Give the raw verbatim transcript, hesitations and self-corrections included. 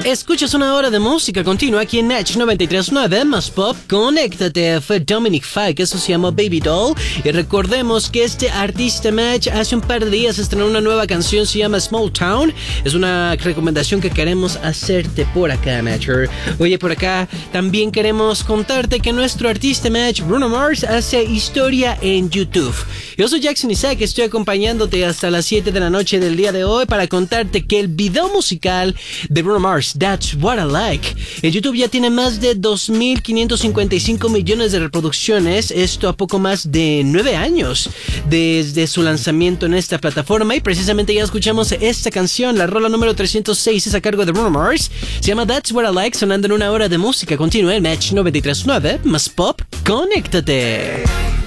Escuchas una hora de música continua aquí en Match noventa y tres punto nueve más Pop. Conéctate. Fue Dominic Fike, eso se llamó Baby Doll. Y recordemos que este artista Match hace un par de días estrenó una nueva canción, se llama Small Town. Es una recomendación que queremos hacerte por acá, Matcher. Oye, por acá también queremos contarte que nuestro artista Match, Bruno Mars, hace historia en YouTube. Yo soy Jackson Isaac, estoy acompañándote hasta las siete de la noche del día de hoy para contarte que el video musical de Bruno Mars, That's What I Like, en YouTube ya tiene más de dos mil quinientos cincuenta y cinco millones de reproducciones, esto a poco más de nueve años desde su lanzamiento en esta plataforma, y precisamente ya escuchamos esta canción, la rola número trescientos seis es a cargo de Bruno Mars, se llama That's What I Like, sonando en una hora de música continua en Match noventa y tres punto nueve más Pop. Conéctate.